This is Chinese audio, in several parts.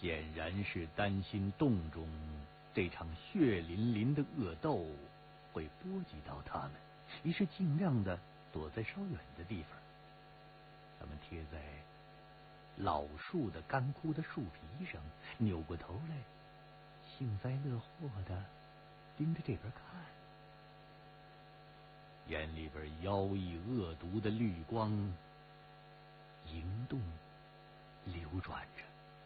显然是担心洞中这场血淋淋的恶斗会波及到他们，于是尽量的躲在稍远的地方。他们贴在老树的干枯的树皮上，扭过头来，幸灾乐祸的盯着这边看，眼里边妖异恶毒的绿光盈动流转着。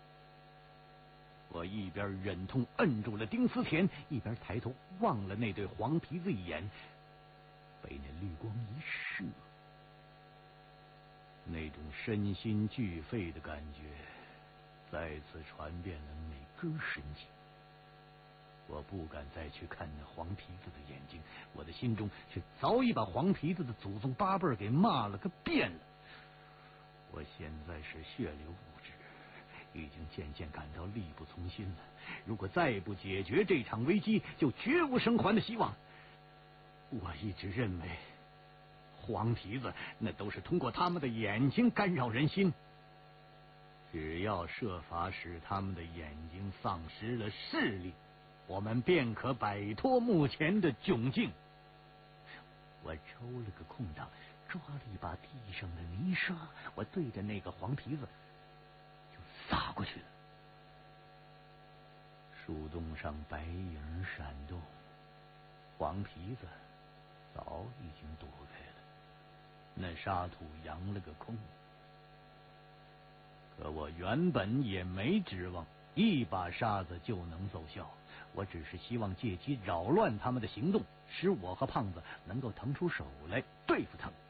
我一边忍痛摁住了丁思甜，一边抬头望了那对黄皮子一眼，被那绿光一射，那种身心俱废的感觉再次传遍了每根神经。我不敢再去看那黄皮子的眼睛，我的心中却早已把黄皮子的祖宗八辈给骂了个遍了。我现在是血流不止，已经渐渐感到力不从心了。如果再不解决这场危机，就绝无生还的希望。我一直认为黄皮子那都是通过他们的眼睛干扰人心，只要设法使他们的眼睛丧失了视力，我们便可摆脱目前的窘境。我抽了个空档，抓了一把地上的泥沙，我对着那个黄皮子就撒过去了。树洞上白影闪动，黄皮子早已经躲开了，那沙土扬了个空。可我原本也没指望一把沙子就能奏效，我只是希望借机扰乱他们的行动，使我和胖子能够腾出手来对付他们。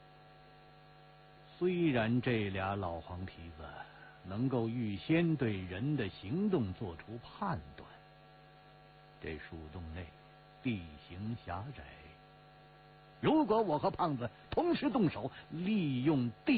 虽然这俩老黄皮子能够预先对人的行动做出判断，这树洞内地形狭窄，如果我和胖子同时动手，利用地